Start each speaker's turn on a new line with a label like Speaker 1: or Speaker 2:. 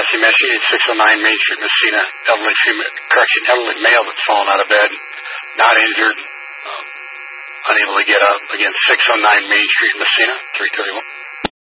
Speaker 1: Emergency message, 609 Main Street, Messina. Elderly male that's fallen out of bed, not injured, unable to get up. Again, 609 Main Street, Messina, 331.